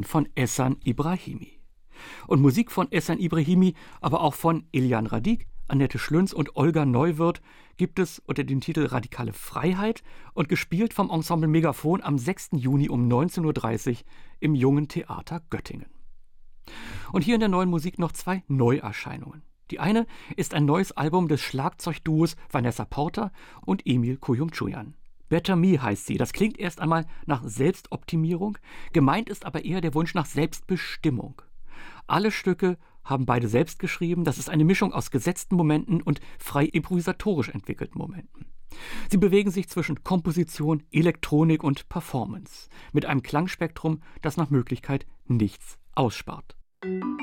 von Ehsan Ibrahimi. Und Musik von Ehsan Ibrahimi, aber auch von Iljan Radić, Annette Schlünz und Olga Neuwirth gibt es unter dem Titel Radikale Freiheit und gespielt vom Ensemble Megaphon am 6. Juni um 19:30 Uhr im Jungen Theater Göttingen. Und hier in der neuen Musik noch 2 Neuerscheinungen. Die eine ist ein neues Album des Schlagzeugduos Vanessa Porter und Emil Kuyumchuyan. Better Me heißt sie. Das klingt erst einmal nach Selbstoptimierung, gemeint ist aber eher der Wunsch nach Selbstbestimmung. Alle Stücke haben beide selbst geschrieben. Das ist eine Mischung aus gesetzten Momenten und frei improvisatorisch entwickelten Momenten. Sie bewegen sich zwischen Komposition, Elektronik und Performance mit einem Klangspektrum, das nach Möglichkeit nichts ausspart.